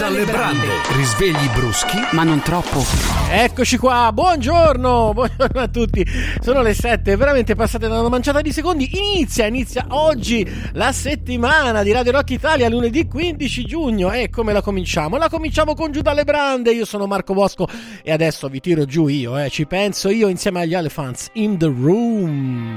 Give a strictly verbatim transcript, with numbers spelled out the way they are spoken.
dalle brande, risvegli bruschi, ma non troppo. Eccoci qua, buongiorno, buongiorno a tutti. Sono le sette, veramente passate da una manciata di secondi. Inizia, inizia oggi la settimana di Radio Rock Italia, lunedì quindici giugno. E come la cominciamo? La cominciamo con Giù dalle brande. Io sono Marco Bosco e adesso vi tiro giù io, eh. Ci penso io insieme agli Elephants in the Room.